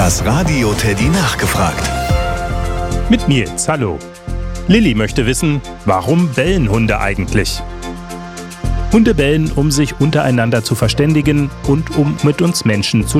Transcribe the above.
Das Radio Teddy nachgefragt. Mit Nils, hallo. Lilly möchte wissen, warum bellen Hunde eigentlich? Hunde bellen, um sich untereinander zu verständigen und um mit uns Menschen zu